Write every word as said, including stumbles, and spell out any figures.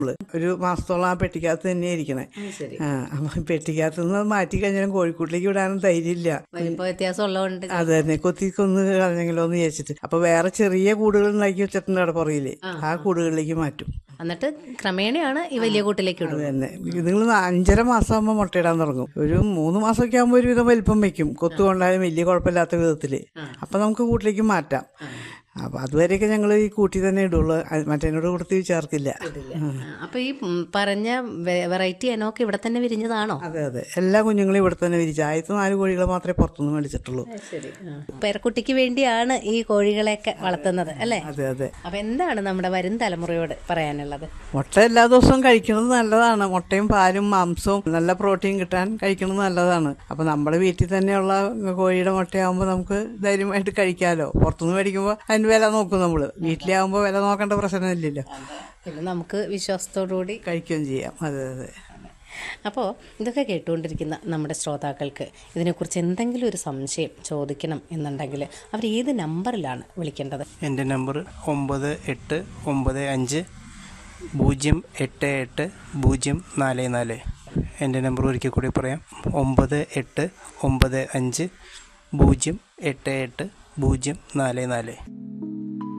ഒരു മാസത്തോളം ആ പെട്ടിക്കകത്ത് തന്നെ ഇരിക്കണേ. ആ അപ്പൊ പെട്ടിക്കകത്ത് നിന്ന് മാറ്റി കഴിഞ്ഞാലും കോഴിക്കൂട്ടിലേക്ക് വിടാനും ധൈര്യമില്ല. വ്യത്യാസം ഉള്ളതുകൊണ്ട് അത് തന്നെ കൊത്തി കൊന്ന് കളഞ്ഞെങ്കിലോ എന്ന് വിചാരിച്ചിട്ട് അപ്പൊ വേറെ ചെറിയ കൂടുകൾ ഉണ്ടാക്കി വെച്ചിട്ടുണ്ട് അവിടെ പുറകില്. ആ കൂടുകളിലേക്ക് മാറ്റും. എന്നിട്ട് ക്രമേണയാണ് ഈ വലിയ കൂട്ടിലേക്ക് അത് തന്നെ. നിങ്ങൾ അഞ്ചര മാസം ആകുമ്പോൾ മുട്ടയിടാൻ തുടങ്ങും. ഒരു മൂന്ന് മാസമൊക്കെ ആകുമ്പോൾ ഒരുവിധം വലിപ്പം വെക്കും. കൊത്തു കൊണ്ടാലും വലിയ കുഴപ്പമില്ലാത്ത വിധത്തില്. അപ്പൊ നമുക്ക് കൂട്ടിലേക്ക് മാറ്റാം. അപ്പൊ അതുവരെയൊക്കെ ഞങ്ങൾ ഈ കൂട്ടി തന്നെ ഇടുള്ളൂ. മറ്റേനോട് കൊടുത്ത് ചേർക്കില്ല. അപ്പൊ ഈ പറഞ്ഞ വെറൈറ്റി ഇനമൊക്കെ ഇവിടെ തന്നെ വിരിഞ്ഞതാണോ? അതെ അതെ, എല്ലാ കുഞ്ഞുങ്ങളും ഇവിടെ തന്നെ വിരിച്ചു. ആദ്യത്തെ നാല് കോഴികളെ മാത്രമേ പുറത്തുനിന്ന് മേടിച്ചിട്ടുള്ളൂ. പേരക്കുട്ടിക്ക് വേണ്ടിയാണ് ഈ കോഴികളെയൊക്കെ വളർത്തുന്നത് അല്ലേ? അതെ അതെ. അപ്പൊ എന്താണ് നമ്മുടെ വരും തലമുറയോട് പറയാനുള്ളത്? മുട്ട എല്ലാ ദിവസവും കഴിക്കുന്നത് നല്ലതാണ്. മുട്ടയും പാലും മാംസവും നല്ല പ്രോട്ടീൻ കിട്ടാൻ കഴിക്കുന്നത് നല്ലതാണ്. അപ്പൊ നമ്മുടെ വീട്ടിൽ തന്നെയുള്ള കോഴിയുടെ മുട്ടയാകുമ്പോൾ നമുക്ക് ധൈര്യമായിട്ട് കഴിക്കാമല്ലോ. പുറത്തുനിന്ന് മേടിക്കുമ്പോൾ വില നോക്കും നമ്മള്. വീട്ടിലെ ആകുമ്പോ വില നോക്കേണ്ട പ്രശ്നമില്ലല്ലോ. പിന്നെ നമുക്ക് വിശ്വാസത്തോടുകൂടി കഴിക്കുകയും ചെയ്യാം. അതെ അതെ. അപ്പോൾ ഇതൊക്കെ കേട്ടുകൊണ്ടിരിക്കുന്ന നമ്മുടെ ശ്രോതാക്കൾക്ക് ഇതിനെക്കുറിച്ച് എന്തെങ്കിലും ഒരു സംശയം ചോദിക്കണം എന്നുണ്ടെങ്കിൽ അവർ ഏത് നമ്പറിലാണ് വിളിക്കേണ്ടത്? എൻ്റെ നമ്പർ ഒമ്പത് എട്ട് ഒമ്പത് അഞ്ച് പൂജ്യം എട്ട് എട്ട് പൂജ്യം നാല് നാല്. എൻ്റെ നമ്പർ ഒരിക്കൽ കൂടി പറയാം. ഒമ്പത് എട്ട് ഒമ്പത് അഞ്ച് പൂജ്യം എട്ട് എട്ട് പൂജ്യം നാല് നാല്.